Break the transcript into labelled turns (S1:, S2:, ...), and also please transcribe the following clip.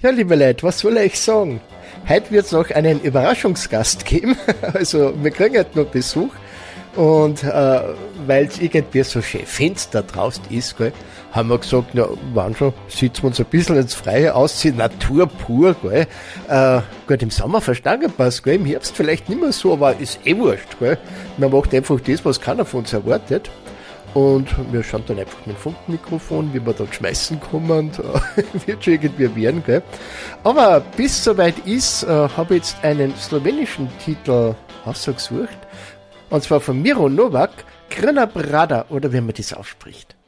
S1: Ja, liebe Leute, was soll ich sagen? Heute wird es noch einen Überraschungsgast geben. Also, wir kriegen heute noch Besuch. Und weil es irgendwie so schön Fenster draußen ist, gell, haben wir gesagt, na, wann schon, sitzen wir uns ein bisschen ins Freie ausziehen, Natur pur, gell. Gut, im Sommer verstanden passt, gell, im Herbst vielleicht nicht mehr so, aber ist eh wurscht, gell. Man macht einfach das, was keiner von uns erwartet. Und wir schauen dann einfach mit dem Funkmikrofon, wie wir dann schmeißen kommen, und wird schon irgendwie werden, gell. Aber bis es soweit ist, habe ich jetzt einen slowenischen Titel ausgesucht. Und zwar von Miro Novak, Crna Brada, oder wie man das ausspricht.